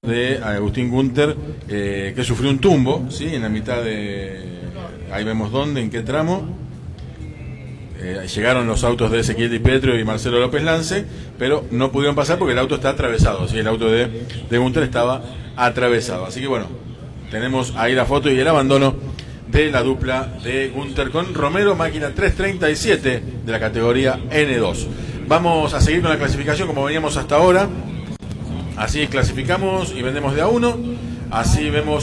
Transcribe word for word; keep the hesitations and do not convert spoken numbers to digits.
de Agustín Gunter, eh, que sufrió un tumbo, ¿sí? En la mitad de... Ahí vemos dónde, en qué tramo. Eh, llegaron los autos de Ezequiel Di Pietro y Marcelo López Lance, pero no pudieron pasar porque el auto está atravesado, ¿sí? El auto de, de Gunter estaba atravesado. Así que bueno, tenemos ahí la foto y el abandono de la dupla de Gunter con Romero, máquina trescientos treinta y siete de la categoría N dos. Vamos a seguir con la clasificación como veníamos hasta ahora. Así clasificamos y vendemos de a uno. Así vemos